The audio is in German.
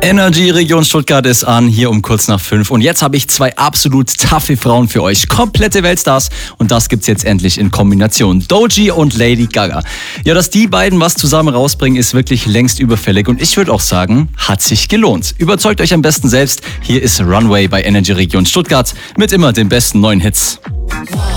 Energy Region Stuttgart ist an, hier um kurz nach 5. Und jetzt habe ich zwei absolut taffe Frauen für euch. Komplette Weltstars. Und das gibt's jetzt endlich in Kombination. Doechii und Lady Gaga. Ja, dass die beiden was zusammen rausbringen, ist wirklich längst überfällig. Und ich würde auch sagen, hat sich gelohnt. Überzeugt euch am besten selbst. Hier ist Runway bei Energy Region Stuttgart mit immer den besten neuen Hits.